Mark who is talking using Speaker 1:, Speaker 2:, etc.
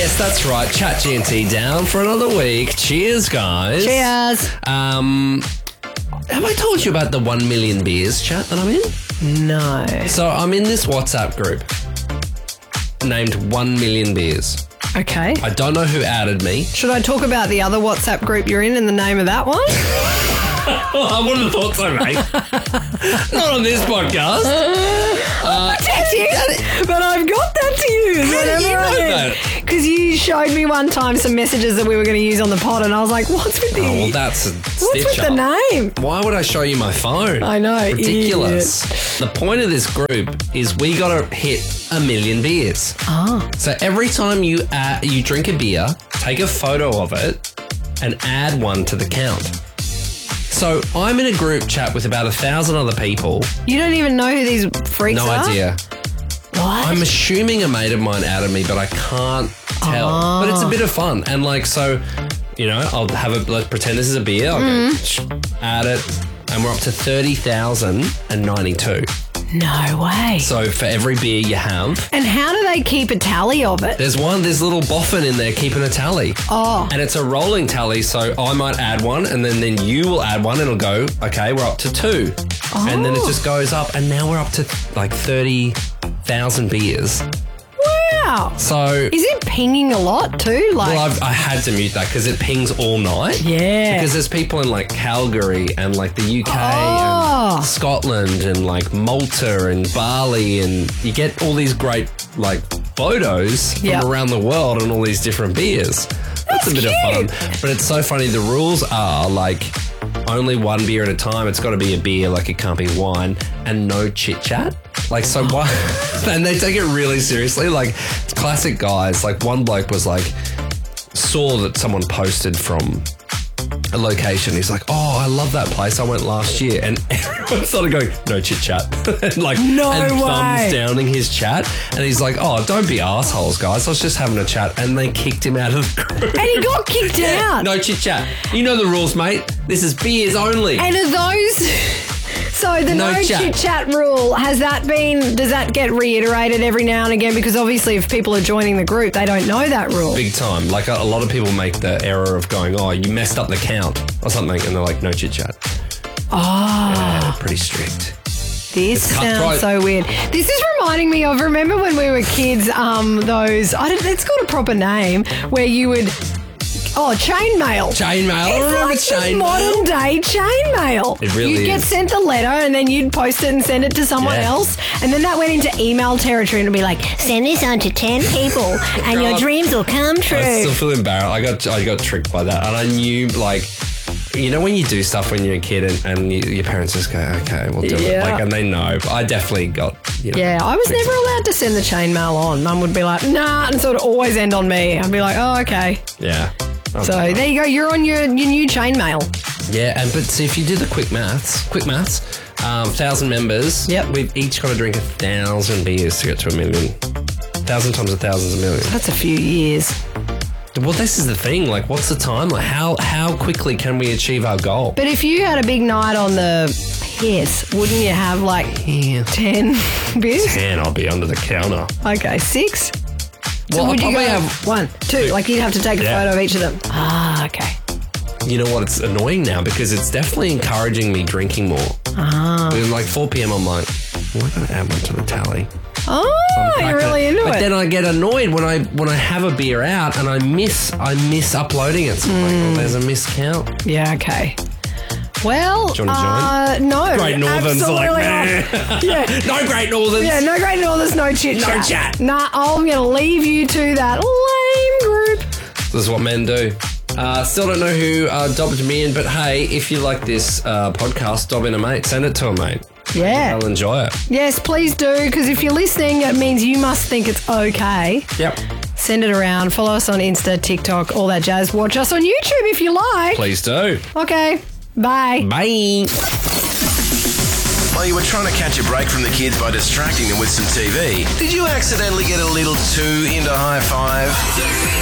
Speaker 1: Yes, that's right. ChatGNT down for another week. Cheers, guys.
Speaker 2: Cheers.
Speaker 1: Have I told you about the 1 million beers chat that I'm in?
Speaker 2: No.
Speaker 1: So I'm in this WhatsApp group named 1 million beers.
Speaker 2: Okay.
Speaker 1: I don't know who added me.
Speaker 2: Should I talk about the other WhatsApp group you're in and the name of that one?
Speaker 1: I wouldn't have thought so, mate. Not on this podcast.
Speaker 2: Protect you. But I've got that to use.
Speaker 1: How did you know that?
Speaker 2: Because you showed me one time some messages that we were going to use on the pod, and I was like, "What's with the?
Speaker 1: Oh, well, that's a
Speaker 2: what's
Speaker 1: stitch
Speaker 2: with
Speaker 1: up.
Speaker 2: the name?"
Speaker 1: Why would I show you my phone?
Speaker 2: I know.
Speaker 1: Ridiculous. The point of this group is we got to hit 1 million beers.
Speaker 2: Ah.
Speaker 1: So every time you drink a beer, take a photo of it and add one to the count. So I'm in a group chat with about 1,000 other people.
Speaker 2: You don't even know who these freaks
Speaker 1: No
Speaker 2: are?
Speaker 1: idea.
Speaker 2: What?
Speaker 1: I'm assuming a mate of mine added me, but I can't tell. But it's a bit of fun. And like, so, you know, let's pretend this is a beer. I'll go, add it. And we're up to 30,092.
Speaker 2: No way.
Speaker 1: So for every beer you have,
Speaker 2: And how do they keep a tally of it?
Speaker 1: there's a little boffin in there keeping a tally.
Speaker 2: Oh.
Speaker 1: And it's a rolling tally, so I might add one, and then you will add one, and it'll go, okay, we're up to 2. And then it just goes up, and now we're up to like 30,000 beers.
Speaker 2: Wow.
Speaker 1: So,
Speaker 2: Is it pinging a lot too? Like,
Speaker 1: well, I had to mute that because it pings all night.
Speaker 2: yeah.
Speaker 1: Because there's people in like Calgary and like the UK
Speaker 2: Oh.
Speaker 1: and Scotland and like Malta and Bali, and you get all these great like photos
Speaker 2: Yep.
Speaker 1: from around the world and all these different beers. That's a bit of fun. But it's so funny. The rules are like only one beer at a time. It's got to be a beer, like it can't be wine, and no chit chat. Like, so why? And they take it really seriously. Like, it's classic guys. Like, one bloke was like, saw that someone posted from a location. He's like, oh, I love that place. I went last year. And everyone started going, no chit chat. and like,
Speaker 2: No
Speaker 1: and
Speaker 2: way.
Speaker 1: thumbs downing his chat. And he's like, oh, don't be assholes, guys. I was just having a chat. And they kicked him out of the group.
Speaker 2: and he got kicked out.
Speaker 1: No chit chat. You know the rules, mate. This is beers only.
Speaker 2: And are those... So the
Speaker 1: No
Speaker 2: no
Speaker 1: chat.
Speaker 2: chit chat rule, does that get reiterated every now and again? Because obviously if people are joining the group, they don't know that rule.
Speaker 1: Big time. Like a lot of people make the error of going, oh, you messed up the count or something. And they're like, no chit chat.
Speaker 2: Oh,
Speaker 1: Yeah, pretty strict.
Speaker 2: this sounds
Speaker 1: cutthroat.
Speaker 2: so weird. This is reminding me of, remember when we were kids, it's got a proper name, where you would... Oh, chainmail.
Speaker 1: Chainmail. I
Speaker 2: It's
Speaker 1: remember
Speaker 2: like the
Speaker 1: chainmail.
Speaker 2: modern day chainmail.
Speaker 1: It really
Speaker 2: You'd get
Speaker 1: is.
Speaker 2: sent the letter and then you'd post it and send it to someone
Speaker 1: Yeah.
Speaker 2: else. And then that went into email territory and it'd be like, send this on to 10 people and your
Speaker 1: God.
Speaker 2: dreams will come true.
Speaker 1: I still feel embarrassed. I got tricked by that. And I knew, like, you know when you do stuff when you're a kid and your parents just go, okay, we'll do it.
Speaker 2: Yeah.
Speaker 1: Like, and they know. But I definitely got, you know.
Speaker 2: Yeah, I was never allowed to send the chainmail on. Mum would be like, nah, and so it'd always end on me. I'd be like, oh, okay.
Speaker 1: Yeah.
Speaker 2: So there you go. You're on your new chainmail.
Speaker 1: Yeah, but see, if you do the quick maths, 1,000 members.
Speaker 2: Yep.
Speaker 1: We've each got to drink 1,000 beers to get to 1 million. 1,000 times 1,000 is 1 million.
Speaker 2: That's a few years.
Speaker 1: Well, this is the thing. Like, what's the time? Like, how quickly can we achieve our goal?
Speaker 2: But if you had a big night on the piss, wouldn't you have like 10 beers?
Speaker 1: 10, I'll be under the counter.
Speaker 2: Okay, 6?
Speaker 1: Well,
Speaker 2: So would
Speaker 1: I'll
Speaker 2: you go
Speaker 1: probably have.
Speaker 2: 1, 2? Like you'd have to take a
Speaker 1: Yeah.
Speaker 2: photo of each of them. Ah, okay.
Speaker 1: You know what? It's annoying now because it's definitely encouraging me drinking more. When like 4 p.m, I'm like, well, I'm gonna add one to the tally.
Speaker 2: Oh, you're really into
Speaker 1: But
Speaker 2: it.
Speaker 1: then I get annoyed when I have a beer out and I miss uploading it. So I'm like, oh, there's a miscount.
Speaker 2: Yeah, okay. Well,
Speaker 1: Do you wanna join?
Speaker 2: no.
Speaker 1: Great Northerns are like,
Speaker 2: absolutely not. Yeah.
Speaker 1: No Great Northerns.
Speaker 2: Yeah, no Great Northern's, no chit chat.
Speaker 1: No chat.
Speaker 2: Nah, I'm going to leave you to that lame group.
Speaker 1: This is what men do. Still don't know who dobbed me in, but hey, if you like this podcast, dob in a mate. Send it to a mate.
Speaker 2: Yeah.
Speaker 1: They'll enjoy it.
Speaker 2: Yes, please do, because if you're listening, it means you must think it's okay.
Speaker 1: Yep.
Speaker 2: Send it around. Follow us on Insta, TikTok, all that jazz. Watch us on YouTube if you like.
Speaker 1: Please do.
Speaker 2: Okay, bye.
Speaker 1: Bye.
Speaker 3: While you were trying to catch a break from the kids by distracting them with some TV, did you accidentally get a little too into high five?